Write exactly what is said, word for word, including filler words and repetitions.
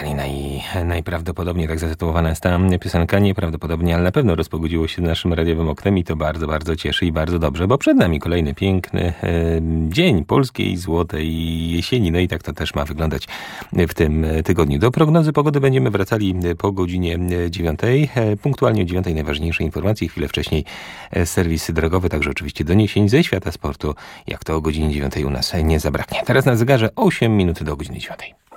napisali naj, najprawdopodobniej, tak zatytułowana jest ta piosenka, nieprawdopodobnie, ale na pewno rozpogodziło się naszym radiowym oknem i to bardzo, bardzo cieszy i bardzo dobrze, bo przed nami kolejny piękny e, dzień polskiej złotej jesieni, no i tak to też ma wyglądać w tym tygodniu. Do prognozy pogody będziemy wracali po godzinie dziewiątej, e, punktualnie o dziewiątej najważniejsze informacje, chwilę wcześniej e, serwis drogowy, także oczywiście doniesień ze świata sportu, jak to o godzinie dziewiątej u nas nie zabraknie. Teraz na zegarze osiem minut do godziny dziewiątej.